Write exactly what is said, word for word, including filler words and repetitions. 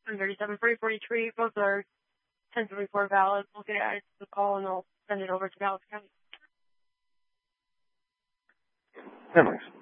one thirty-seven, forty, forty-three. Both are ten seventy-four valid. We'll get added to the call and I'll send it over to Dallas County. Memories.